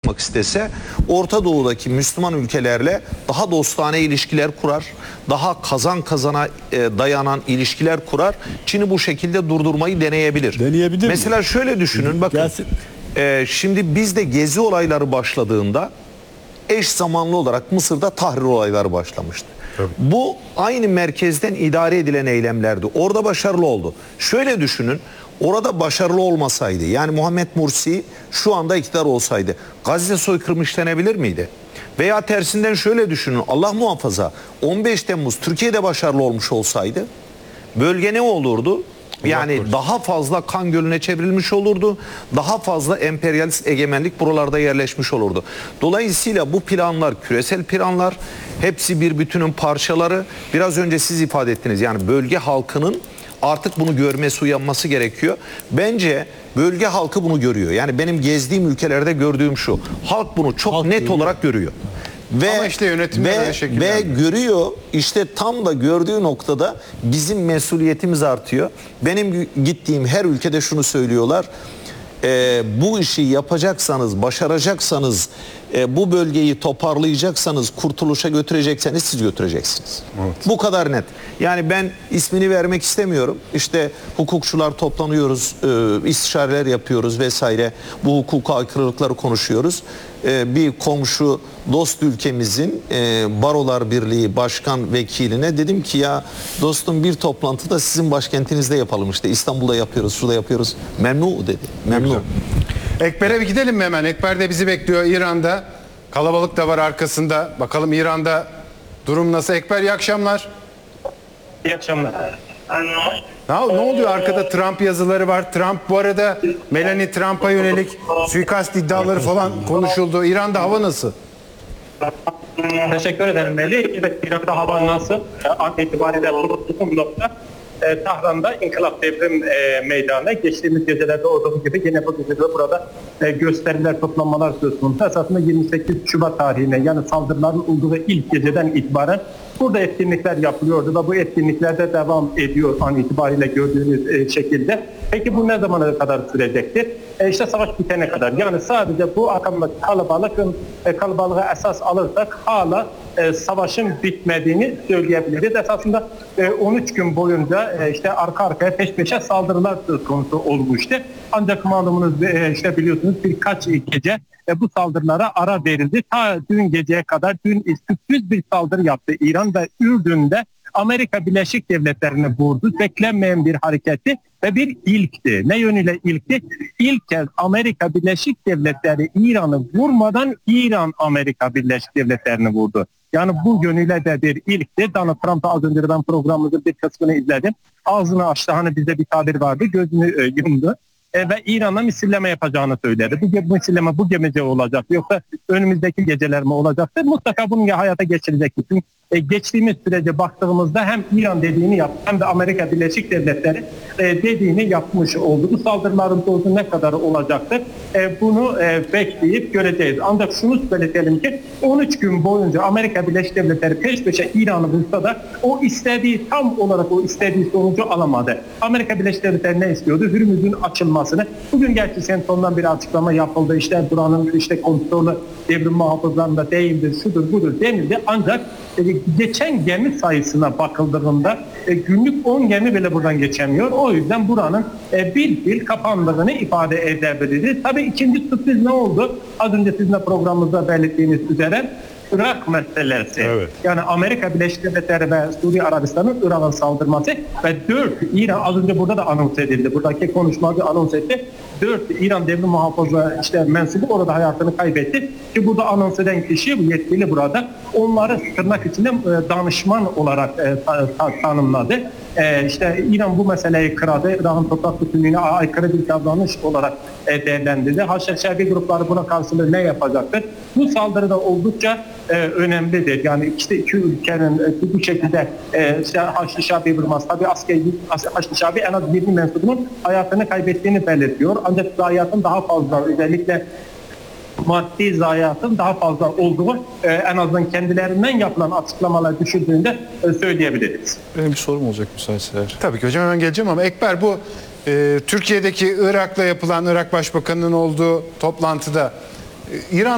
yapmak istese Orta Doğu'daki Müslüman ülkelerle daha dostane ilişkiler kurar. Daha kazan kazana dayanan ilişkiler kurar. Çin'i bu şekilde durdurmayı deneyebilir. Deneyebilir Mesela mi? şöyle düşünün bakın. Gelsin. Şimdi bizde gezi olayları başladığında eş zamanlı olarak Mısır'da Tahrir olayları başlamıştı. Tabii. Bu aynı merkezden idare edilen eylemlerdi. Orada başarılı oldu. Şöyle düşünün, orada başarılı olmasaydı, yani Muhammed Mursi şu anda iktidar olsaydı Gazze soykırımı işlenebilir miydi? Veya tersinden şöyle düşünün, Allah muhafaza 15 Temmuz Türkiye'de başarılı olmuş olsaydı bölge ne olurdu? Yani daha fazla kan gölüne çevrilmiş olurdu. Daha fazla emperyalist egemenlik buralarda yerleşmiş olurdu. Dolayısıyla bu planlar küresel planlar. Hepsi bir bütünün parçaları. Biraz önce siz ifade ettiniz. Yani bölge halkının artık bunu görmesi, uyanması gerekiyor. Bence bölge halkı bunu görüyor. Yani benim gezdiğim ülkelerde gördüğüm şu. Halk bunu çok Halk net görüyor. olarak görüyor. Ama işte yönetimler öyle şekillendiriyor. Ve görüyor, işte tam da gördüğü noktada bizim mesuliyetimiz artıyor. Benim gittiğim her ülkede şunu söylüyorlar. Bu işi yapacaksanız, başaracaksanız, bu bölgeyi toparlayacaksanız, kurtuluşa götürecekseniz siz götüreceksiniz. Evet. Bu kadar net. Yani ben ismini vermek istemiyorum. İşte hukukçular toplanıyoruz, istişareler yapıyoruz vesaire. Bu hukuka aykırılıkları konuşuyoruz. Bir komşu dost ülkemizin Barolar Birliği Başkan Vekiline dedim ki ya dostum bir toplantıda sizin başkentinizde yapalım, işte İstanbul'da yapıyoruz, şurada yapıyoruz. Memnun dedi. Memnun. Ekber'e bir gidelim mi hemen? Ekber de bizi bekliyor İran'da. Kalabalık da var arkasında. Bakalım İran'da durum nasıl? Ekber iyi akşamlar. İyi akşamlar. Ne oluyor? Arkada Trump yazıları var. Trump bu arada Melania Trump'a yönelik suikast iddiaları falan konuşuldu. İran'da hava nasıl? Teşekkür ederim Melih. Evet, İran'da hava nasıl? An itibariyle bulunduğum nokta Tahran'da İnkılap Devrim Meydanı. Geçtiğimiz gecelerde olduğu gibi yine bu gecede burada gösteriler, toplanmalar söz konusu. Esasında 28 Şubat tarihine, yani saldırıların olduğu ilk geceden itibaren burada etkinlikler yapılıyordu ve bu etkinliklerde devam ediyor an itibariyle gördüğünüz şekilde. Peki bu ne zamana kadar sürecektir? İşte savaş bitene kadar. Yani sadece bu akımdaki kalabalığı esas alırsak hala savaşın bitmediğini söyleyebiliriz. Esasında 13 gün boyunca işte arka arkaya peş peşe saldırılar söz konusu olmuştu. Ancak malumunuz işte biliyorsunuz birkaç gece bu saldırılara ara verildi. Ta dün geceye kadar sürpriz bir saldırı yaptı İran ve Ürdün'de Amerika Birleşik Devletleri'ni vurdu. Beklenmeyen bir hareketti ve bir ilkti. Ne yönüyle ilkti? İlk kez Amerika Birleşik Devletleri İran'ı vurmadan İran Amerika Birleşik Devletleri'ni vurdu. Yani bu yönüyle de bir ilkti. Donald Trump'ı az önce ben programımızın bir kısmını izledim. Ağzını açtı, hani bizde bir tabir vardı, gözünü yumdu. Ve İran'a misilleme yapacağını söyledi. Bu misilleme bu gece olacak, yoksa önümüzdeki geceler mi olacaktır? Mutlaka bunu hayata geçirecektir. Çünkü geçtiğimiz sürece baktığımızda hem İran dediğini yaptı hem de Amerika Birleşik Devletleri dediğini yapmış oldu. Bu saldırıların dozu ne kadar olacaktır? Bunu bekleyip göreceğiz. Ancak şunu söyleyelim ki 13 gün boyunca Amerika Birleşik Devletleri peş peşe İran'ı vursa da tam olarak o istediği sonucu alamadı. Amerika Birleşik Devletleri ne istiyordu? Hürmüz'ün açılmasını. Bugün gerçi Senton'dan bir açıklama yapıldı. İşte buranın kontrolü devrim muhafızlarında değildir, şudur budur denildi. Ancak geçen gemi sayısına bakıldığında günlük 10 gemi bile buradan geçemiyor. O yüzden buranın bir kapandığını ifade edebiliriz. Tabii ikinci sürpriz ne oldu? Az önce sizin de programımızda belirttiğiniz üzere Irak meselesi. Evet. Yani Amerika Birleşik Devletleri ve Suriye Arabistan'ın Irak'a saldırması ve 4 İran, az önce burada da anons edildi. Buradaki konuşmada anons etti. 4 İran devrim muhafızı mensubu orada hayatını kaybetti. Ki burada anons eden kişi, bu yetkili burada, onları tırnak içinde danışman olarak tanımladı. İran bu meseleyi kıradı. Irak'ın toprak bütünlüğüne aykırı bir davranış olarak değerlendirdi. Haşhaşabi grupları buna karşılığı ne yapacaktır? Bu saldırı da oldukça önemlidir. Yani işte iki ülkenin bu şekilde Haçlı-Şabi vurması, tabii Haçlı-Şabi en az 20 mensubunun hayatını kaybettiğini belirtiyor. Ancak zayiatın daha fazla, özellikle maddi zayiatın daha fazla olduğu en azından kendilerinden yapılan açıklamalar düşürdüğünde söyleyebiliriz. Benim bir sorum olacak müsaitse. Tabii ki hocam, hemen geleceğim ama Ekber, bu Türkiye'deki Irak'la yapılan, Irak Başbakanı'nın olduğu toplantıda İran